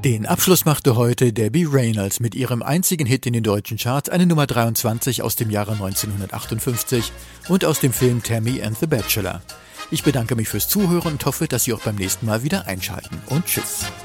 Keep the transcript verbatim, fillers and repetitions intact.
Den Abschluss machte heute Debbie Reynolds mit ihrem einzigen Hit in den deutschen Charts, eine Nummer dreiundzwanzig aus dem Jahre neunzehnhundertachtundfünfzig und aus dem Film Tammy and the Bachelor. Ich bedanke mich fürs Zuhören und hoffe, dass Sie auch beim nächsten Mal wieder einschalten. Und tschüss.